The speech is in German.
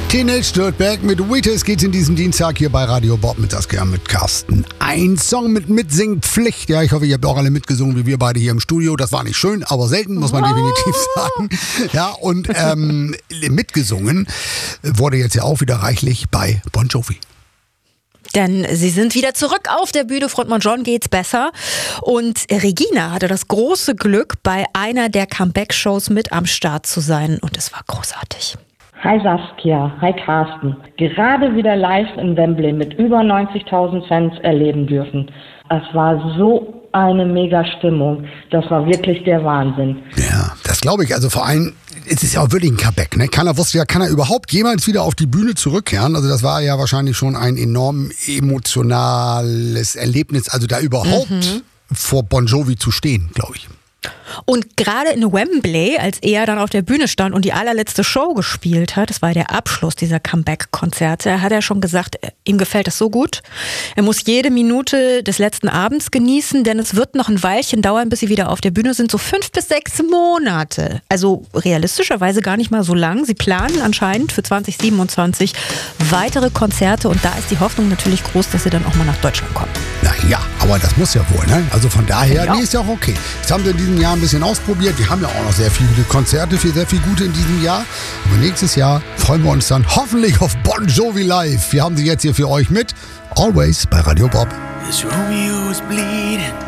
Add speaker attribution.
Speaker 1: Teenage Dirtbag mit Wheaties geht's in diesem Dienstag hier bei Radio Bob mit Saskia mit Carsten. Ein Song mit Mitsingpflicht. Ja, ich hoffe, ihr habt auch alle mitgesungen, wie wir beide hier im Studio. Das war nicht schön, aber selten, muss man definitiv sagen. Ja, und mitgesungen wurde jetzt ja auch wieder reichlich bei Bon Jovi.
Speaker 2: Denn sie sind wieder zurück auf der Bühne. Frontmann John geht's besser. Und Regina hatte das große Glück, bei einer der Comeback-Shows mit am Start zu sein. Und es war großartig.
Speaker 3: Hi Saskia, hi Carsten. Gerade wieder live in Wembley mit über 90.000 Fans erleben dürfen. Es war so eine mega Stimmung. Das war wirklich der Wahnsinn.
Speaker 1: Ja, das glaube ich. Also vor allem, es ist ja auch wirklich ein Comeback. Ne? Keiner wusste ja, kann er überhaupt jemals wieder auf die Bühne zurückkehren? Also das war ja wahrscheinlich schon ein enorm emotionales Erlebnis. Also da überhaupt vor Bon Jovi zu stehen, glaube ich.
Speaker 2: Und gerade in Wembley, als er dann auf der Bühne stand und die allerletzte Show gespielt hat, das war der Abschluss dieser Comeback-Konzerte, hat er schon gesagt, ihm gefällt das so gut. Er muss jede Minute des letzten Abends genießen, denn es wird noch ein Weilchen dauern, bis sie wieder auf der Bühne sind, so 5 bis 6 Monate. Also realistischerweise gar nicht mal so lang. Sie planen anscheinend für 2027 weitere Konzerte und da ist die Hoffnung natürlich groß, dass sie dann auch mal nach Deutschland kommen.
Speaker 1: Naja, aber das muss ja wohl, ne? Also von daher, nee, ist ja auch okay. Das haben sie in diesem Jahr ein bisschen ausprobiert. Die haben ja auch noch sehr viele Konzerte, sehr viel Gute in diesem Jahr. Aber nächstes Jahr freuen wir uns dann hoffentlich auf Bon Jovi live. Wir haben sie jetzt hier für euch mit Always bei Radio Bob.
Speaker 4: This Romeo is bleeding.